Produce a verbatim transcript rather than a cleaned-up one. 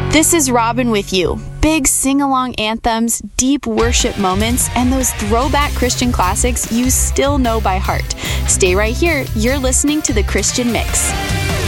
This is Robin with you. Big sing-along anthems, deep worship moments, and those throwback Christian classics you still know by heart. Stay right here. You're listening to The Christian Mix.